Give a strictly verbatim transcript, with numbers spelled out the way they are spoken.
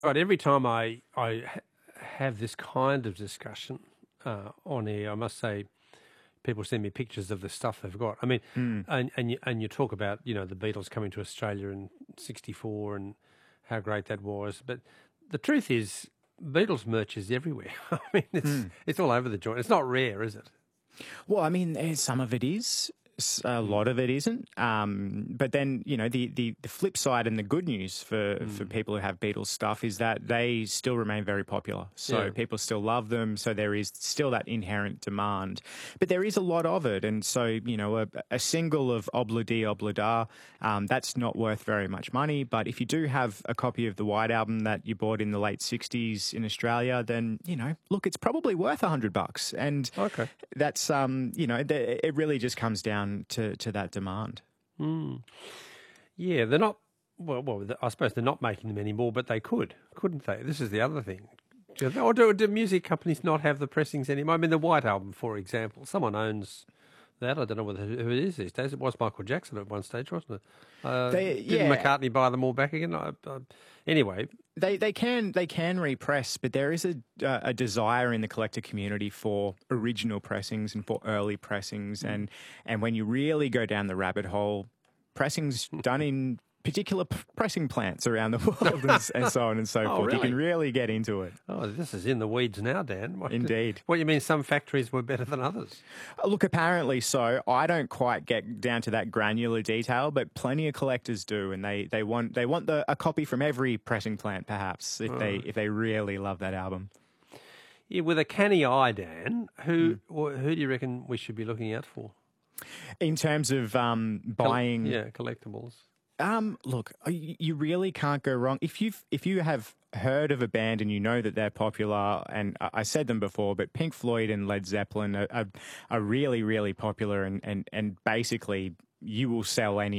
Right, every time I I ha- have this kind of discussion uh, on air, I must say people send me pictures of the stuff they've got. I mean, Mm. and and you, and you talk about you know the Beatles coming to Australia in sixty-four and how great that was, but the truth is Beatles merch is everywhere. I mean, it's Mm. it's all over the joint. It's not rare, is it? Well, I mean, eh, some of it is. s- A lot of it isn't. Um, but then, you know, the, the, the flip side and the good news for, for people who have Beatles stuff is that they still remain very popular. So Yeah. people still love them. So there is still that inherent demand. But there is a lot of it. And so, you know, a, a single of Obla Di Obla Da, um, that's not worth very much money. But if you do have a copy of the White Album that you bought in the late sixties in Australia, then, you know, look, it's probably worth a hundred bucks. And Okay. that's, um, you know, th- it really just comes down to, to that demand. Mm. Yeah, they're not. Well, well, I suppose they're not making them anymore, but they could, couldn't they? This is the other thing. Do they- Or do, do music companies not have the pressings anymore? I mean, the White Album, for example, someone owns that. I don't know whether who it is these days. It was Michael Jackson at one stage, wasn't it? Uh, They- didn't yeah. McCartney buy them all back again? I, I, anyway, They they can they can repress, but there is a uh, a desire in the collector community for original pressings and for early pressings, and and when you really go down the rabbit hole, pressings done in particular p- pressing plants around the world and, and so on and so Oh, forth. You really? can really get into it. oh, this is in the weeds now, Dan. What, Indeed. What you mean? Some factories were better than others? Uh, Look, apparently so. I don't quite get down to that granular detail, but plenty of collectors do, and they, they want they want the, a copy from every pressing plant, perhaps, if they if they really love that album. Yeah, with a canny eye, Dan. Who wh- who do you reckon we should be looking out for? In terms of um, Col- buying, yeah, collectibles. um, look, y- you really can't go wrong if you if you have heard of a band and you know that they're popular. And I I said them before, but Pink Floyd and Led Zeppelin are, are, are really really popular, and, and, and basically you will sell any